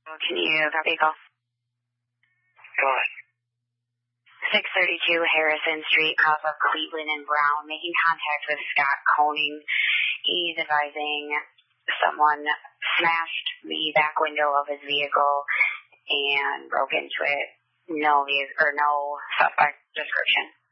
Can you copy call? Go ahead. 632 Harrison Street, off of Cleveland and Brown, making contact with Scott Koning. He's advising someone smashed the back window of his vehicle and broke into it. No suspect description.